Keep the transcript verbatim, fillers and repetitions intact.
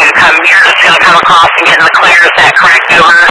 come, you're just going to come across and get in the clear. Is that correct? Over.